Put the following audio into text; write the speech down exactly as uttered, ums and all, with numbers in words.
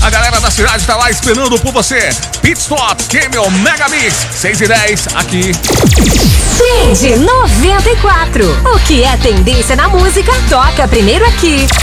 A galera da cidade tá lá esperando por você. Pit Stop, Camel, Mega Mix, seis e dez, aqui. Trend noventa e quatro. O que é tendência na música, toca primeiro aqui.